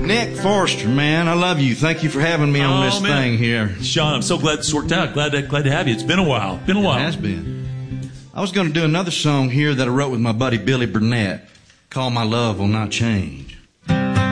Nick Forrester, man, I love you. Thank you for having me on this thing here. Sean, I'm so glad this worked out. Glad to have you. It's been a while. It has been. I was going to do another song here that I wrote with my buddy Billy Burnett called My Love Will Not Change.